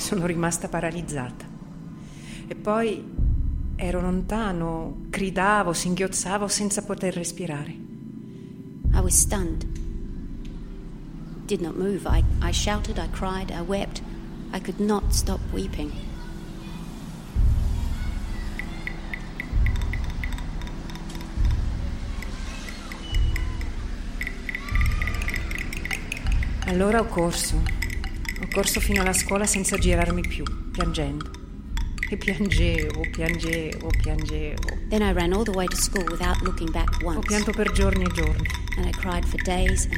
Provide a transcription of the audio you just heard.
sono rimasta paralizzata. E poi ero lontano, gridavo, singhiozzavo senza poter respirare. I was stunned. Did not move. I shouted, I cried, I wept. I could not stop weeping. Allora ho corso fino alla scuola senza girarmi più, piangendo. E piangevo. Then I ran all the way to school without looking back once. Ho pianto per giorni e giorni. And I cried for days and